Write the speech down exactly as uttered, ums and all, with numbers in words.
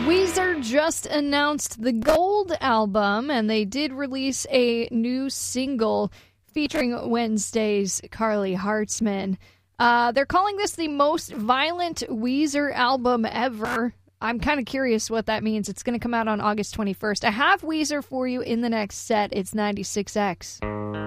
Weezer just announced the Gold album, and they did release a new single featuring Wednesday's Carly Hartzman. Uh, they're calling this the most violent Weezer album ever. I'm kind of curious what that means. It's going to come out on August twenty-first. I have Weezer for you in the next set. It's ninety-six X.